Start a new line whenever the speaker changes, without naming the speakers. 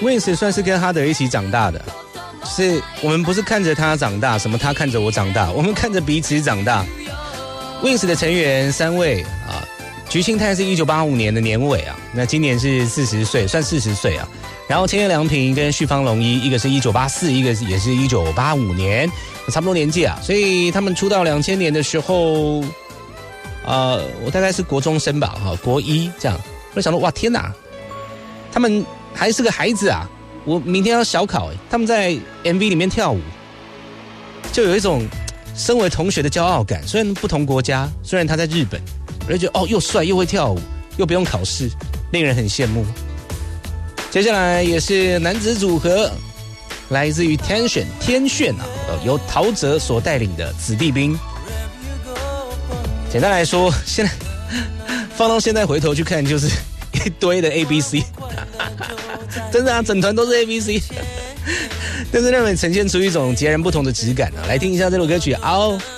Wins 算是跟哈德一起长大的，就是我们不是看着他长大，什么他看着我长大，我们看着彼此长大。Wins 的成员3位啊，菊庆泰是1985年的年尾啊，那今年是40岁，算40岁啊。然后千叶良平跟旭方龙一，一个是1984，一个也是1985年，差不多年纪啊。所以他们出道2000年的时候，我大概是国中生吧，国一这样。我就想说，哇天哪，他们还是个孩子啊！我明天要小考，他们在 MV 里面跳舞，就有一种身为同学的骄傲感。虽然不同国家，虽然他在日本，我就觉得又帅又会跳舞，又不用考试，令人很羡慕。接下来也是男子组合，来自于天炫啊，由陶喆所带领的子弟兵。简单来说，现在放到现在回头去看，就是一堆的 ABC， 真的啊，整团都是 ABC， 但是让人呈现出一种截然不同的质感啊。来听一下这首歌曲《嗷》。